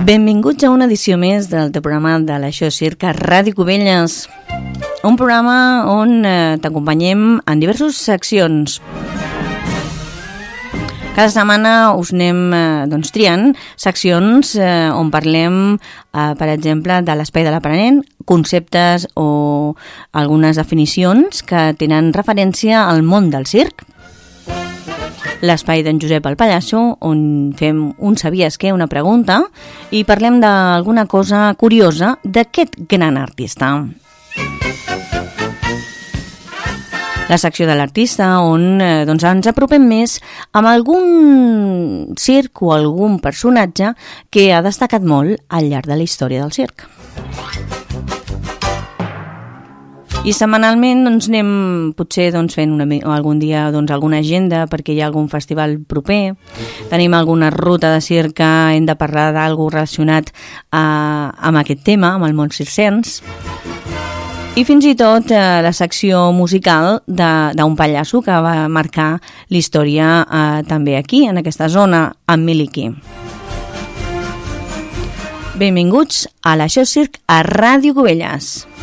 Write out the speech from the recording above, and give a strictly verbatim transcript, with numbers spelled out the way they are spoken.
Benvinguts a una edició més del teu programa de l'Això Circ a Ràdio Cubelles, un programa on eh, t'acompanyem en diverses seccions. Cada setmana us anem eh, doncs, triant seccions eh, on parlem, eh, per exemple, de l'espai de l'aprenent, conceptes o algunes definicions que tenen referència al món del circ. L'espai d'en Josep el Pallasso, on fem un sabies què, una pregunta, i parlem d'alguna cosa curiosa d'aquest gran artista. La secció de l'artista, on eh, doncs ens apropem més amb algun circ o algun personatge que ha destacat molt al llarg de la història del circ. I setmanalment doncs, anem potser doncs, fent una, algun dia doncs, alguna agenda perquè hi ha algun festival proper. Tenim alguna ruta de circ que hem de parlar d'alguna relacionat eh, amb aquest tema, amb el món circenc. I fins i tot eh, la secció musical d'un pallasso que va marcar la història eh, també aquí, en aquesta zona, amb Miliqui. Benvinguts a l'Això Circ a Ràdio Cubelles.